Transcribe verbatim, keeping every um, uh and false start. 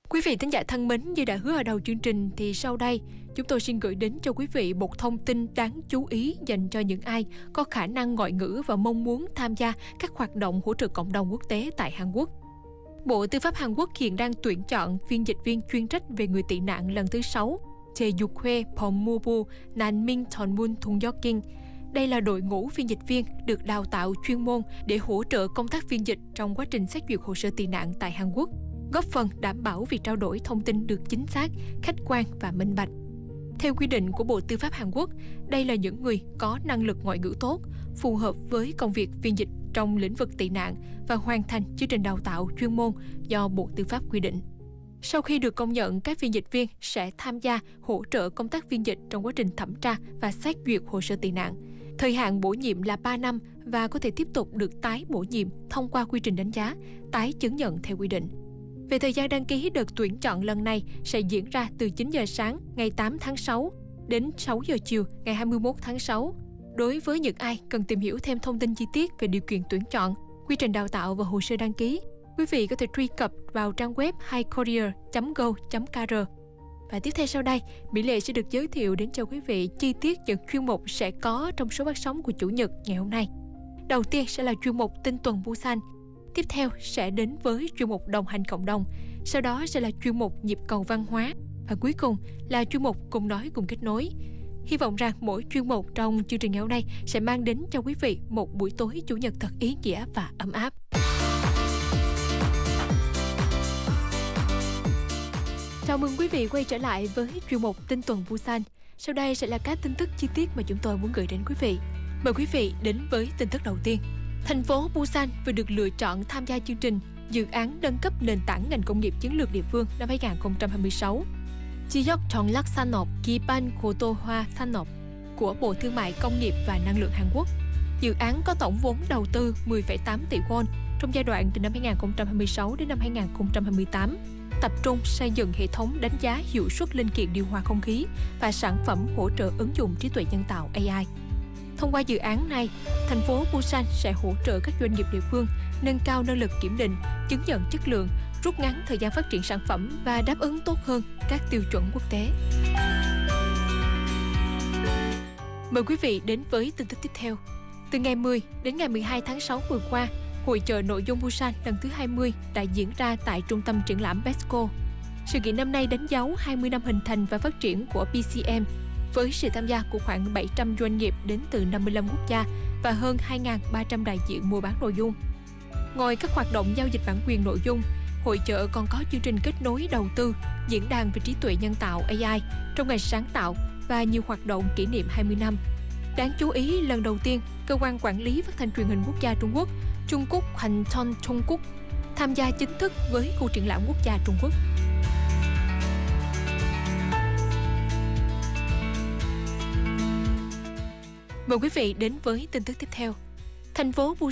Quý vị thính giả thân mến, như đã hứa ở đầu chương trình thì sau đây chúng tôi xin gửi đến cho quý vị một thông tin đáng chú ý dành cho những ai có khả năng ngoại ngữ và mong muốn tham gia các hoạt động hỗ trợ cộng đồng quốc tế tại Hàn Quốc. Bộ Tư pháp Hàn Quốc hiện đang tuyển chọn phiên dịch viên chuyên trách về người tị nạn lần thứ sáu, Jae-yuk-hwae Pom-mu-bu Nan-min Thon-mun Thung-yok-king. Đây là đội ngũ phiên dịch viên được đào tạo chuyên môn để hỗ trợ công tác phiên dịch trong quá trình xét duyệt hồ sơ tị nạn tại Hàn Quốc, góp phần đảm bảo việc trao đổi thông tin được chính xác, khách quan và minh bạch. Theo quy định của Bộ Tư pháp Hàn Quốc, đây là những người có năng lực ngoại ngữ tốt, phù hợp với công việc phiên dịch trong lĩnh vực tị nạn và hoàn thành chương trình đào tạo chuyên môn do Bộ Tư pháp quy định. Sau khi được công nhận, các phiên dịch viên sẽ tham gia hỗ trợ công tác phiên dịch trong quá trình thẩm tra và xét duyệt hồ sơ tị nạn. Thời hạn bổ nhiệm là ba năm và có thể tiếp tục được tái bổ nhiệm thông qua quy trình đánh giá, tái chứng nhận theo quy định. Về thời gian đăng ký, đợt tuyển chọn lần này sẽ diễn ra từ chín giờ sáng ngày tám tháng sáu đến sáu giờ chiều ngày hai mươi mốt tháng sáu. Đối với những ai cần tìm hiểu thêm thông tin chi tiết về điều kiện tuyển chọn, quy trình đào tạo và hồ sơ đăng ký, quý vị có thể truy cập vào trang web highcourier chấm go chấm kr. Và tiếp theo sau đây, Mỹ Lệ sẽ được giới thiệu đến cho quý vị chi tiết những chuyên mục sẽ có trong số phát sóng của Chủ nhật ngày hôm nay. Đầu tiên sẽ là chuyên mục Tin tuần Busan. Tiếp theo sẽ đến với chuyên mục Đồng hành cộng đồng. Sau đó sẽ là chuyên mục Nhịp cầu văn hóa. Và cuối cùng là chuyên mục Cùng nói cùng kết nối. Hy vọng rằng mỗi chuyên mục trong chương trình ngày hôm nay sẽ mang đến cho quý vị một buổi tối Chủ nhật thật ý nghĩa và ấm áp. Chào mừng quý vị quay trở lại với chuyên mục Tin tuần Busan. Sau đây sẽ là các tin tức chi tiết mà chúng tôi muốn gửi đến quý vị. Mời quý vị đến với tin tức đầu tiên. Thành phố Busan vừa được lựa chọn tham gia chương trình dự án nâng cấp nền tảng ngành công nghiệp chiến lược địa phương năm hai không hai sáu. Jiyeok Jeonlak Sanop Giban Gotohwa Sanop của Bộ Thương mại Công nghiệp và Năng lượng Hàn Quốc. Dự án có tổng vốn đầu tư mười phẩy tám tỷ won trong giai đoạn từ năm hai không hai sáu đến năm hai không hai tám, tập trung xây dựng hệ thống đánh giá hiệu suất linh kiện điều hòa không khí và sản phẩm hỗ trợ ứng dụng trí tuệ nhân tạo A I. Thông qua dự án này, thành phố Busan sẽ hỗ trợ các doanh nghiệp địa phương nâng cao năng lực kiểm định, chứng nhận chất lượng, rút ngắn thời gian phát triển sản phẩm và đáp ứng tốt hơn các tiêu chuẩn quốc tế. Mời quý vị đến với tin tức tiếp theo. Từ ngày mười đến ngày mười hai tháng sáu vừa qua, Hội chợ nội dung Busan lần thứ hai mươi đã diễn ra tại Trung tâm triển lãm Besco. Sự kiện năm nay đánh dấu hai mươi năm hình thành và phát triển của bê xê em, với sự tham gia của khoảng bảy trăm doanh nghiệp đến từ năm mươi lăm quốc gia và hơn hai nghìn ba trăm đại diện mua bán nội dung. Ngoài các hoạt động giao dịch bản quyền nội dung, hội chợ còn có chương trình kết nối đầu tư, diễn đàn về trí tuệ nhân tạo A I trong ngày sáng tạo và nhiều hoạt động kỷ niệm hai mươi năm. Đáng chú ý, lần đầu tiên, Cơ quan Quản lý Phát thanh Truyền hình Quốc gia Trung Quốc, Trung Quốc Hành Thon Trung Quốc, tham gia chính thức với khu triển lãm quốc gia Trung Quốc. Mời quý vị đến với tin tức tiếp theo. Thành phố Busan